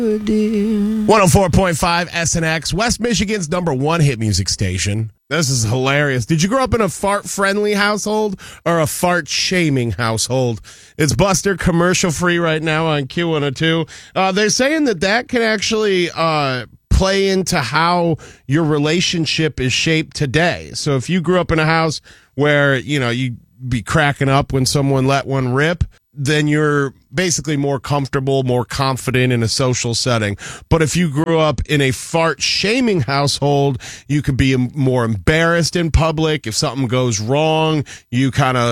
104.5 SNX, West Michigan's #1 hit music station. This is hilarious. Did you grow up in a fart-friendly household or a fart-shaming household? It's Buster, commercial-free right now on Q102. They're saying that can actually play into how your relationship is shaped today. So if you grew up in a house where, you'd be cracking up when someone let one rip, then you're basically more comfortable, more confident in a social setting. But if you grew up in a fart-shaming household, you could be more embarrassed in public. If something goes wrong, you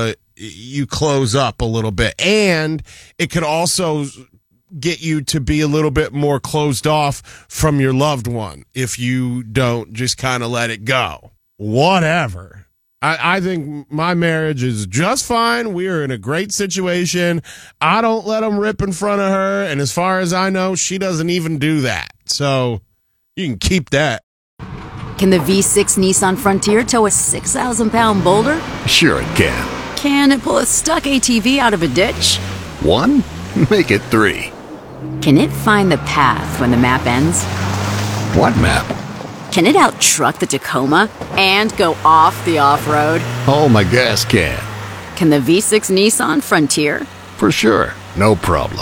close up a little bit. And it could also get you to be a little bit more closed off from your loved one if you don't just kind of let it go. Whatever. I think my marriage is just fine. We are in a great situation. I don't let him rip in front of her. And as far as I know, she doesn't even do that. So you can keep that. Can the V6 Nissan Frontier tow a 6,000-pound boulder? Sure it can. Can it pull a stuck ATV out of a ditch? 1? Make it 3. Can it find the path when the map ends? What map? Can it out-truck the Tacoma and go off the off-road? Oh, my gas can. Can the V6 Nissan Frontier? For sure. No problem.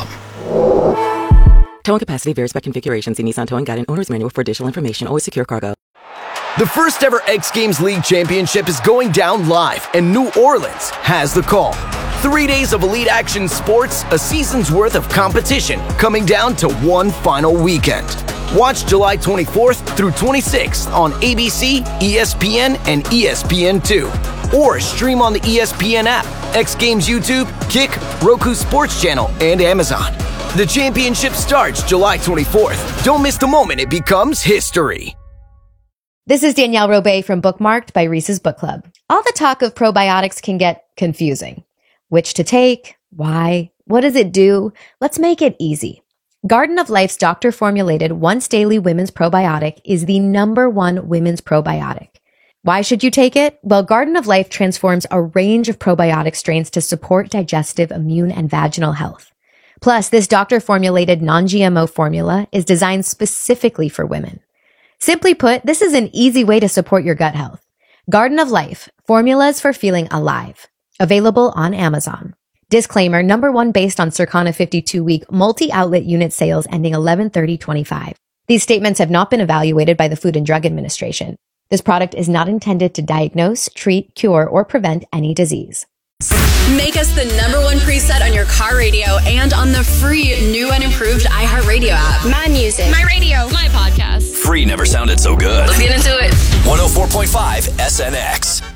Towing capacity varies by configuration. See Nissan Towing Guide and Owner's Manual for additional information. Always secure cargo. The first ever X Games League Championship is going down live, and New Orleans has the call. 3 days of elite action sports, a season's worth of competition, coming down to one final weekend. Watch July 24th through 26th on ABC, ESPN, and ESPN2. Or stream on the ESPN app, X Games YouTube, Kick, Roku Sports Channel, and Amazon. The championship starts July 24th. Don't miss the moment it becomes history. This is Danielle Robay from Bookmarked by Reese's Book Club. All the talk of probiotics can get confusing. Which to take? Why? What does it do? Let's make it easy. Garden of Life's doctor-formulated once-daily women's probiotic is the #1 women's probiotic. Why should you take it? Well, Garden of Life transforms a range of probiotic strains to support digestive, immune, and vaginal health. Plus, this doctor-formulated non-GMO formula is designed specifically for women. Simply put, this is an easy way to support your gut health. Garden of Life, formulas for feeling alive. Available on Amazon. Disclaimer, #1 based on Circana 52-week multi-outlet unit sales ending 11/30/25. These statements have not been evaluated by the Food and Drug Administration. This product is not intended to diagnose, treat, cure, or prevent any disease. Make us the #1 preset on your car radio and on the free new and improved iHeartRadio app. My music. My radio. My podcast. Free never sounded so good. Let's get into it. 104.5 SNX.